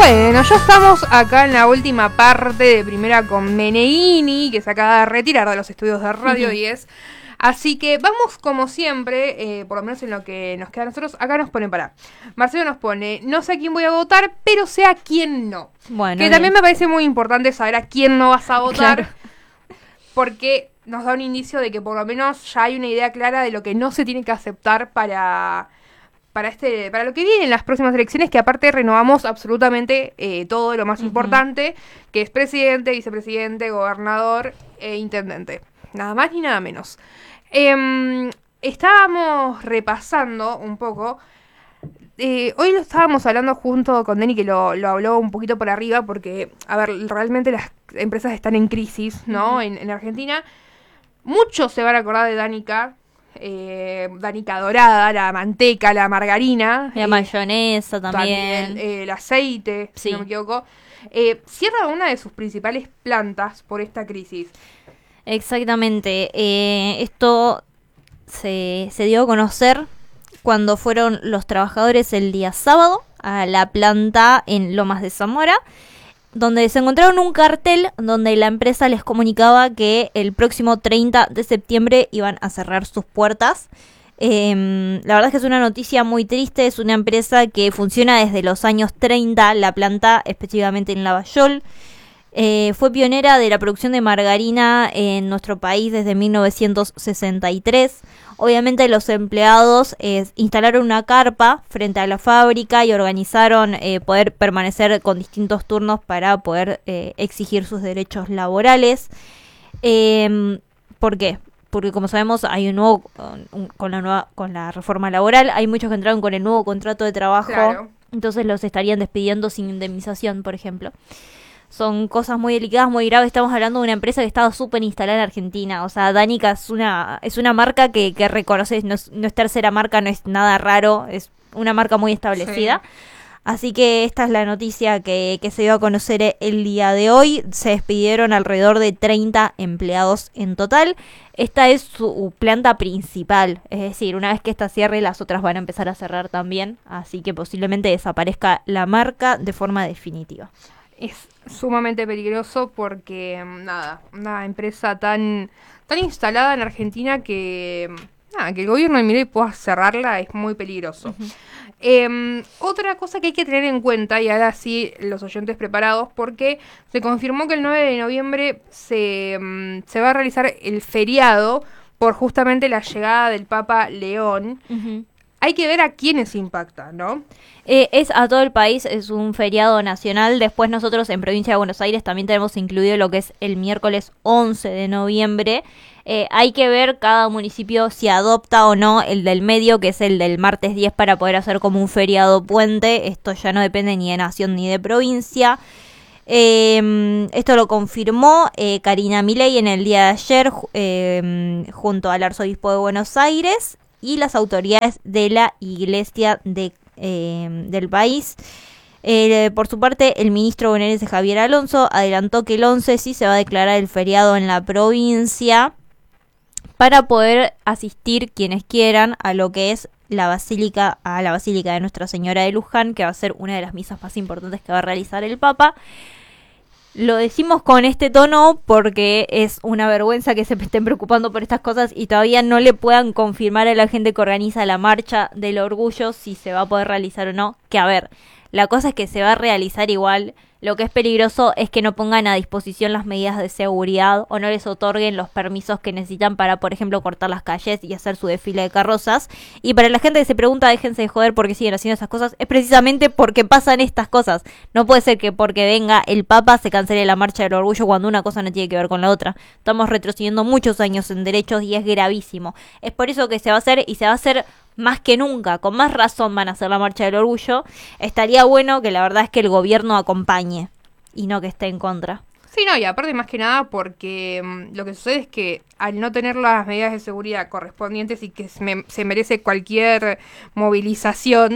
Bueno, ya estamos acá en la última parte de Primera con Meneghini, que se acaba de retirar de los estudios de Radio 10. Así que vamos como siempre, por lo menos en lo que nos queda a nosotros. Acá nos pone Marcelo nos pone, no sé a quién voy a votar, pero sé a quién no. Bueno, que también me parece muy importante saber a quién no vas a votar. Claro. Porque nos da un indicio de que por lo menos ya hay una idea clara de lo que no se tiene que aceptar para lo que viene en las próximas elecciones, que aparte renovamos absolutamente todo lo más importante, que es presidente, vicepresidente, gobernador e intendente. Nada más ni nada menos. Estábamos repasando un poco. Hoy lo estábamos hablando junto con Denny, que lo habló un poquito por arriba, porque, a ver, realmente las empresas están en crisis, ¿no? En Argentina. Muchos se van a acordar de Danica. Danica dorada, la manteca, la margarina, la mayonesa también, el aceite, sí. Si no me equivoco, cierra una de sus principales plantas por esta crisis. Exactamente. Esto se dio a conocer cuando fueron los trabajadores el día sábado a la planta en Lomas de Zamora, donde se encontraron un cartel donde la empresa les comunicaba que el próximo 30 de septiembre iban a cerrar sus puertas. La verdad es que es una noticia muy triste. Es una empresa que funciona desde los años 30, la planta específicamente en Lavallol. Fue pionera de la producción de margarina en nuestro país desde 1963. Obviamente los empleados instalaron una carpa frente a la fábrica y organizaron poder permanecer con distintos turnos para poder exigir sus derechos laborales. ¿Por qué? Porque como sabemos hay un nuevo con la reforma laboral hay muchos que entraron con el nuevo contrato de trabajo. Claro. Entonces los estarían despidiendo sin indemnización, por ejemplo. Son cosas muy delicadas, muy graves. Estamos hablando de una empresa que estaba súper instalada en Argentina. O sea, Danica es una marca que reconoces, no es tercera marca, no es nada raro, es una marca muy establecida. Sí. Así que esta es la noticia que se dio a conocer el día de hoy. Se despidieron alrededor de 30 empleados en total. Esta es su planta principal, es decir, una vez que esta cierre, las otras van a empezar a cerrar también. Así que posiblemente desaparezca la marca de forma definitiva. Es sumamente peligroso porque, una empresa tan instalada en Argentina que el gobierno de Milei pueda cerrarla es muy peligroso. Otra cosa que hay que tener en cuenta, y ahora sí los oyentes preparados, porque se confirmó que el 9 de noviembre se va a realizar el feriado por justamente la llegada del Papa León. Hay que ver a quiénes impacta, ¿no? Es a todo el país, es un feriado nacional. Después nosotros en Provincia de Buenos Aires también tenemos incluido lo que es el miércoles 11 de noviembre. Hay que ver cada municipio si adopta o no el del medio, que es el del martes 10, para poder hacer como un feriado puente. Esto ya no depende ni de nación ni de provincia. Esto lo confirmó Karina Milei en el día de ayer junto al arzobispo de Buenos Aires y las autoridades de la iglesia del país. Por su parte, el ministro bonaerense Javier Alonso adelantó que el 11 sí se va a declarar el feriado en la provincia para poder asistir quienes quieran a lo que es la basílica de Nuestra Señora de Luján, que va a ser una de las misas más importantes que va a realizar el Papa. Lo decimos con este tono porque es una vergüenza que se estén preocupando por estas cosas y todavía no le puedan confirmar a la gente que organiza la marcha del orgullo si se va a poder realizar o no. Que a ver, la cosa es que se va a realizar igual. Lo que es peligroso es que no pongan a disposición las medidas de seguridad o no les otorguen los permisos que necesitan para, por ejemplo, cortar las calles y hacer su desfile de carrozas. Y para la gente que se pregunta, déjense de joder porque siguen haciendo esas cosas, es precisamente porque pasan estas cosas. No puede ser que porque venga el Papa se cancele la marcha del orgullo cuando una cosa no tiene que ver con la otra. Estamos retrocediendo muchos años en derechos y es gravísimo. Es por eso que se va a hacer y se va a hacer más que nunca, con más razón van a hacer la marcha del orgullo. Estaría bueno que la verdad es que el gobierno acompañe y no que esté en contra. Sí, no, y aparte más que nada porque lo que sucede es que al no tener las medidas de seguridad correspondientes y que se merece cualquier movilización,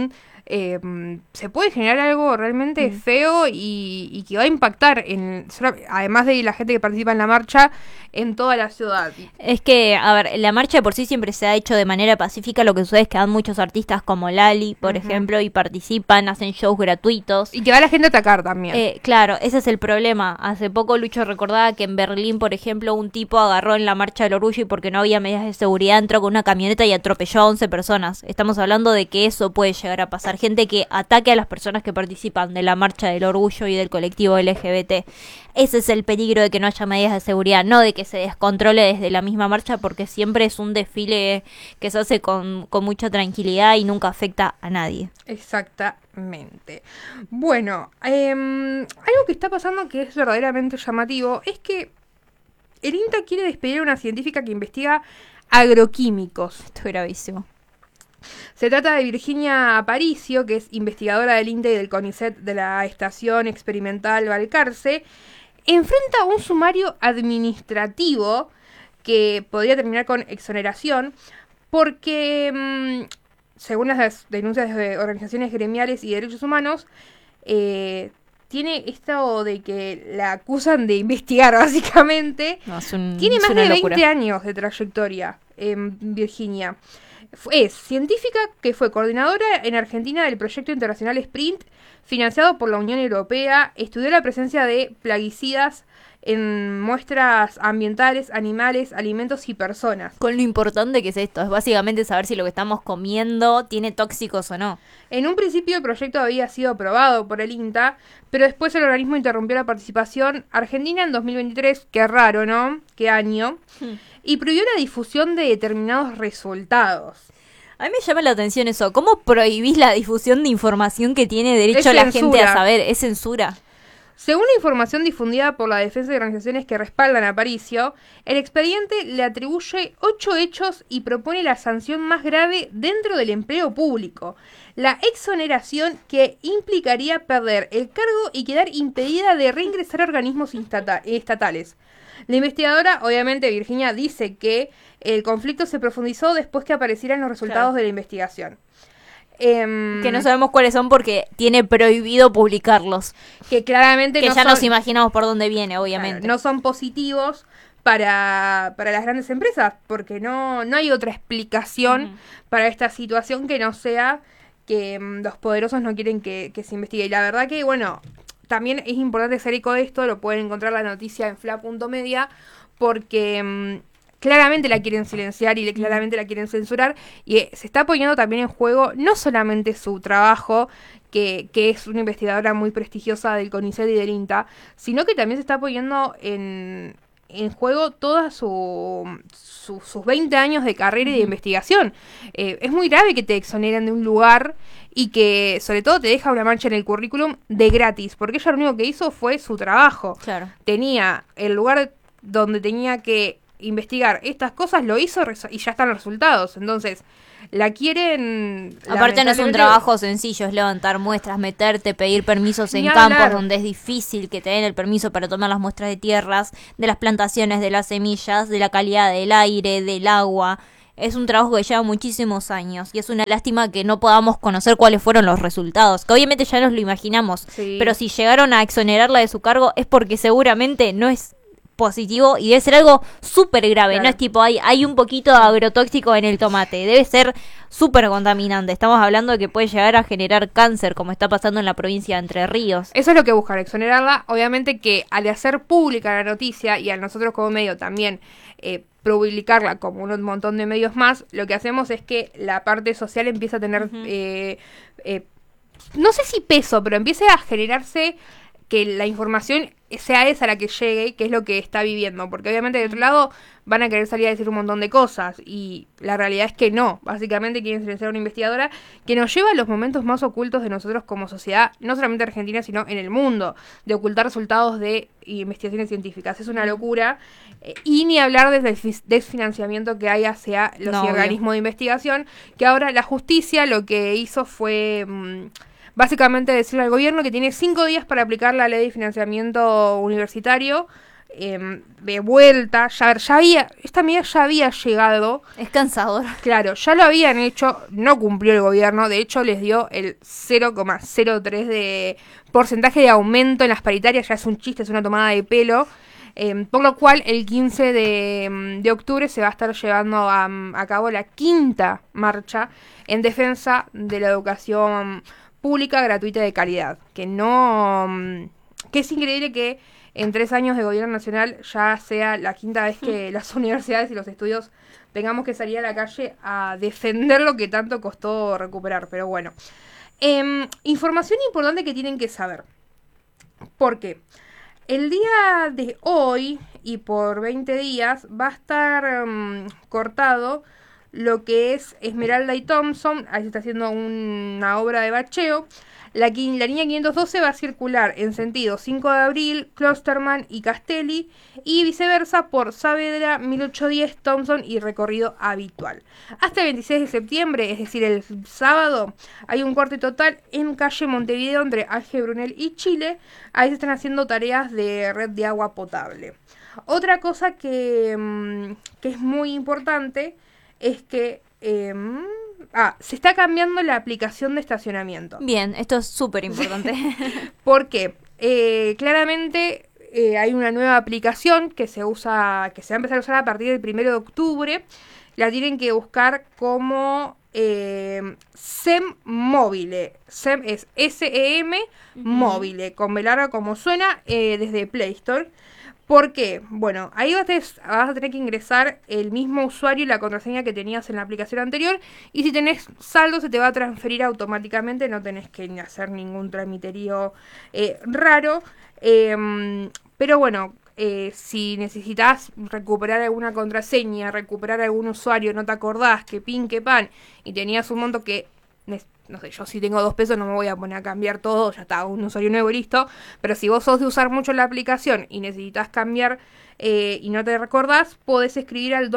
se puede generar algo realmente feo y que va a impactar, además de la gente que participa en la marcha, en toda la ciudad. Es que, a ver, la marcha de por sí siempre se ha hecho de manera pacífica. Lo que sucede es que van muchos artistas como Lali, por ejemplo, y participan, hacen shows gratuitos. Y que va la gente a atacar también. Claro, ese es el problema. Hace poco Lucho recordaba que en Berlín, por ejemplo, un tipo agarró en la marcha del orgullo y porque no había medidas de seguridad entró con una camioneta y atropelló a 11 personas. Estamos hablando de que eso puede llegar a pasar. Gente que ataque a las personas que participan de la marcha del orgullo y del colectivo LGBT. Ese es el peligro de que no haya medidas de seguridad, no de que se descontrole desde la misma marcha, porque siempre es un desfile que se hace con mucha tranquilidad y nunca afecta a nadie. Exactamente. Bueno, algo que está pasando que es verdaderamente llamativo es que el INTA quiere despedir a una científica que investiga agroquímicos. Esto es gravísimo. Se trata de Virginia Aparicio, que es investigadora del INTA y del CONICET de la Estación Experimental Balcarce. Enfrenta un sumario administrativo que podría terminar con exoneración porque, según las denuncias de organizaciones gremiales y derechos humanos, tiene esto de que la acusan de investigar, básicamente. No, tiene más de locura. 20 años de trayectoria, Virginia. Es científica que fue coordinadora en Argentina del proyecto internacional Sprint, financiado por la Unión Europea. Estudió la presencia de plaguicidas en muestras ambientales, animales, alimentos y personas. Con lo importante que es esto, es básicamente saber si lo que estamos comiendo tiene tóxicos o no. En un principio el proyecto había sido aprobado por el INTA, pero después el organismo interrumpió la participación. Argentina en 2023, qué raro, ¿no? Qué año. Y prohibió la difusión de determinados resultados. A mí me llama la atención eso. ¿Cómo prohibís la difusión de información que tiene derecho Es la gente censura. a saber? Es censura. Según la información difundida por la defensa de organizaciones que respaldan a Aparicio, el expediente le atribuye 8 hechos y propone la sanción más grave dentro del empleo público: la exoneración, que implicaría perder el cargo y quedar impedida de reingresar a organismos estatales. La investigadora, obviamente Virginia, dice que el conflicto se profundizó después que aparecieran los resultados de la investigación. Que no sabemos cuáles son porque tiene prohibido publicarlos. Que claramente Que no ya son, nos imaginamos por dónde viene, obviamente. claro, no son positivos para las grandes empresas, porque no hay otra explicación para esta situación que no sea que los poderosos no quieren que se investigue. Y la verdad que, bueno, también es importante hacer eco de esto. Lo pueden encontrar la noticia en fla.media, porque claramente la quieren silenciar y claramente la quieren censurar, y se está poniendo también en juego no solamente su trabajo, que es una investigadora muy prestigiosa del CONICET y del INTA, sino que también se está poniendo en juego todas sus 20 años de carrera y de investigación. Es muy grave que te exoneren de un lugar y que sobre todo te deja una mancha en el currículum de gratis, porque ella lo único que hizo fue su trabajo. Claro. Tenía el lugar donde tenía que investigar estas cosas, lo hizo y ya están los resultados. Entonces, la quieren... Aparte no es un lamentablemente, trabajo sencillo, es levantar muestras, meterte, pedir permisos en Ni campos hablar. donde es difícil que te den el permiso para tomar las muestras de tierras, de las plantaciones, de las semillas, de la calidad del aire, del agua. Es un trabajo que lleva muchísimos años y es una lástima que no podamos conocer cuáles fueron los resultados, que obviamente ya nos lo imaginamos, Sí. pero si llegaron a exonerarla de su cargo es porque seguramente no es positivo y debe ser algo súper grave. Claro. No es tipo hay un poquito de agrotóxico en el tomate, debe ser súper contaminante. Estamos hablando de que puede llegar a generar cáncer, como está pasando en la provincia de Entre Ríos. Eso es lo que buscan, exonerarla. Obviamente que al hacer pública la noticia y a nosotros como medio también publicarla como un montón de medios más, lo que hacemos es que la parte social empieza a tener, no sé si peso, pero empiece a generarse que la información sea esa la que llegue, que es lo que está viviendo, porque obviamente de otro lado van a querer salir a decir un montón de cosas y la realidad es que no. Básicamente quieren silenciar a una investigadora que nos lleva a los momentos más ocultos de nosotros como sociedad, no solamente argentina, sino en el mundo, de ocultar resultados de investigaciones científicas. Es una locura, y ni hablar del desfinanciamiento que hay hacia los organismos de investigación, que ahora la justicia lo que hizo fue... básicamente decirle al gobierno que tiene 5 días para aplicar la ley de financiamiento universitario, de vuelta. Esta medida ya había llegado. Es cansador. Claro, ya lo habían hecho, no cumplió el gobierno, de hecho les dio el 0,03 de porcentaje de aumento en las paritarias, ya es un chiste, es una tomada de pelo. Por lo cual el 15 de octubre se va a estar llevando a cabo la 5ª marcha en defensa de la educación pública, gratuita y de calidad. Que es increíble que en 3 años de gobierno nacional ya sea la 5ª vez que las universidades y los estudios tengamos que salir a la calle a defender lo que tanto costó recuperar. Pero bueno, información importante que tienen que saber. ¿Por qué? El día de hoy y por 20 días va a estar cortado lo que es Esmeralda y Thompson. Ahí se está haciendo una obra de bacheo. La línea 512 va a circular en sentido 5 de abril, Klosterman y Castelli, y viceversa por Saavedra, 1810, Thompson y recorrido habitual. Hasta el 26 de septiembre, es decir, el sábado, hay un corte total en calle Montevideo entre Alge Brunel y Chile. Ahí se están haciendo tareas de red de agua potable. Otra cosa que es muy importante es que se está cambiando la aplicación de estacionamiento. Bien, esto es súper importante. ¿Por qué? Claramente hay una nueva aplicación que se va a empezar a usar a partir del 1 de octubre. La tienen que buscar como SEM Mobile. SEM es SEM Mobile, con B larga como suena, desde Play Store. ¿Por qué? Bueno, ahí vas a tener que ingresar el mismo usuario y la contraseña que tenías en la aplicación anterior. Y si tenés saldo, se te va a transferir automáticamente. No tenés que hacer ningún tramiterío raro. Pero bueno, si necesitas recuperar alguna contraseña, recuperar algún usuario, no te acordás, que pin, que pan, y tenías un monto que... No sé, yo si tengo 2 pesos no me voy a poner a cambiar todo, ya está, un usuario nuevo y listo. Pero si vos sos de usar mucho la aplicación y necesitas cambiar y no te recordás, podés escribir al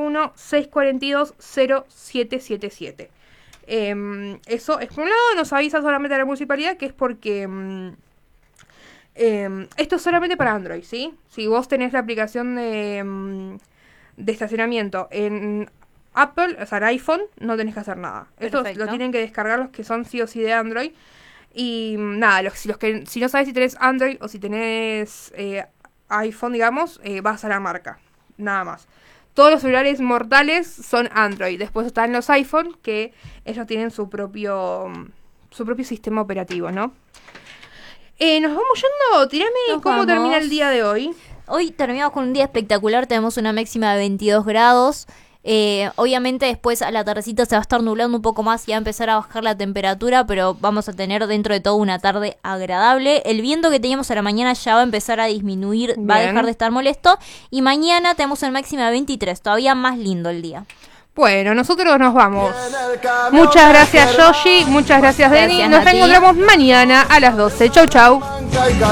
291-642-0777. Eso es por un lado, nos avisa solamente a la municipalidad, que es porque esto es solamente para Android, ¿sí? Si vos tenés la aplicación de estacionamiento en Apple, o sea, en iPhone, no tenés que hacer nada. Esto lo tienen que descargar los que son sí o sí de Android. Y nada, si no sabes si tenés Android o si tenés iPhone, digamos, vas a la marca. Nada más. Todos los celulares mortales son Android. Después están los iPhone, que ellos tienen su propio sistema operativo, ¿no? Nos vamos yendo. Tirame cómo termina el día de hoy. Hoy terminamos con un día espectacular. Tenemos una máxima de 22 grados. Obviamente después a la tardecita se va a estar nublando un poco más y va a empezar a bajar la temperatura, pero vamos a tener dentro de todo una tarde agradable. El viento que teníamos a la mañana ya va a empezar a disminuir, va a dejar de estar molesto, y mañana tenemos una máxima de 23, todavía más lindo el día. Bueno, nosotros nos vamos. Muchas gracias, Yoshi, muchas gracias, Denny. Nos reencontramos mañana a las 12. Chau, chau.